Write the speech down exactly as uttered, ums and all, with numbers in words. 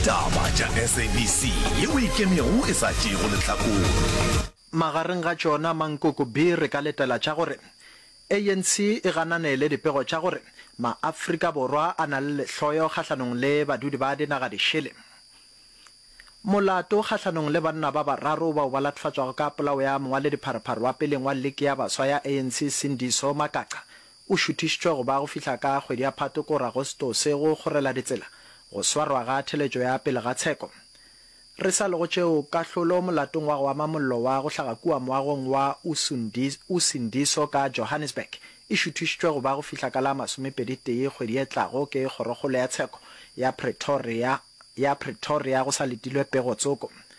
Taba tša S A B C yeo e kemego e sa tšego lehlakore. Magareng ga tšona Mankoko B re ka letela tša gore A N C e gananele dipego tša gore ma-Afrika Borwa a na le lehloyo kgahlanong le badudi ba dinaga di šele. Molato kgahlanong le banna ba bararo bao ba latfatswago ka polao ya mongwale dipharaparo wa peleng wa leki ya baswa ya A N C Sindiso Makaca o šuthišitšwe go ba go fihla ka kgwedi ya Phato ko Agostose go kgorela ditsela go swarwa ga theletšo ya pele ga tsheko. Re sa lego tšeo ka hlolo molatong wa go ama mollo wa go hlaga kua moagong wa Usindiso ka Johannesburg e šuthišitšwe go ba go fihla ka la masomepedi tee kgwedi e tlago ke kgorokgolo ya tsheko ya Pretoria ya Pretoria go sa letilwe pego tsoko.